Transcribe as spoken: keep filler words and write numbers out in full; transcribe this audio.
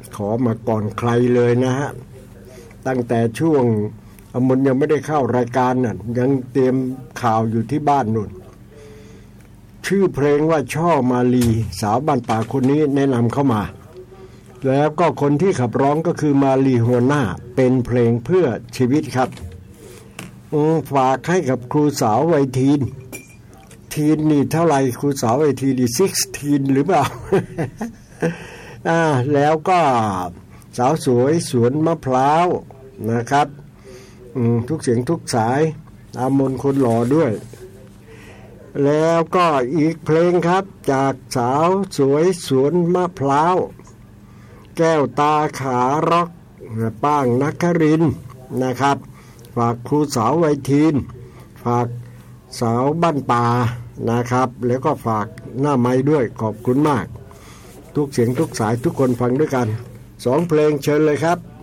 ขอมาก่อนใครเลยนะฮะตั้งแต่ช่วงอมนยังไม่ได้เข้ารายการน่ะยังเตรียมข่าวอยู่ที่บ้านนู่นชื่อเพลงว่าช่อมาลีสาวบ้านป่าคนนี้แนะนำเข้ามาแล้วก็คนที่ขับร้องก็คือมาลีหัวหน้าเป็นเพลงเพื่อชีวิตครับฝากให้กับครูสาววัยทีนทีนนี่เท่าไหร่ครูสาววัยทีนนี่สิบทีนหรือเปล่า อ่าแล้วก็สาวสวยสวนมะพร้าวนะครับทุกเสียงทุกสายอามนคนหล่อด้วยแล้วก็อีกเพลงครับจากสาวสวยสวนมะพร้าวแก้วตาขาร็อกป้างนักครินทร์นะครับฝากครูสาววัยทีนฝากสาวบ้านป่านะครับแล้วก็ฝากหน้าไม้ด้วยขอบคุณมากทุกเสียงทุกสายทุกคนฟังด้วยกันสองเพลงเชิญเลยครับ